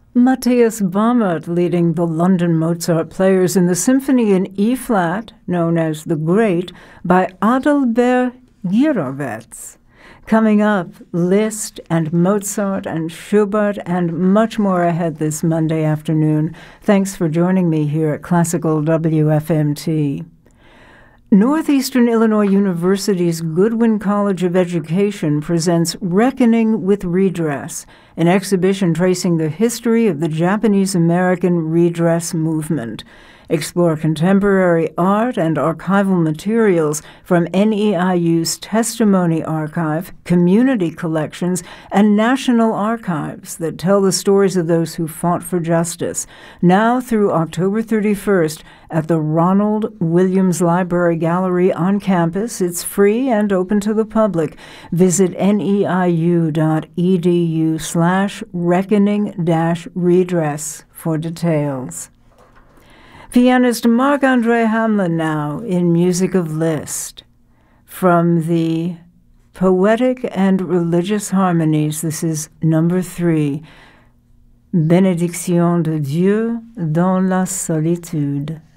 Matthias Baumert leading the London Mozart Players in the Symphony in E-flat, known as The Great, by Adalbert Gyrowetz. Coming up, Liszt and Mozart and Schubert and much more ahead this Monday afternoon. Thanks for joining me here at Classical WFMT. Northeastern Illinois University's Goodwin College of Education presents Reckoning with Redress, an exhibition tracing the history of the Japanese-American redress movement. Explore contemporary art and archival materials from NEIU's Testimony Archive, community collections, and national archives that tell the stories of those who fought for justice. Now through October 31st at the Ronald Williams Library Gallery on campus. It's free and open to the public. Visit neiu.edu/reckoning-redress for details. Pianist Marc-André Hamelin now in music of Liszt. From the Poetic and Religious Harmonies, this is number 3, Bénédiction de Dieu dans la solitude.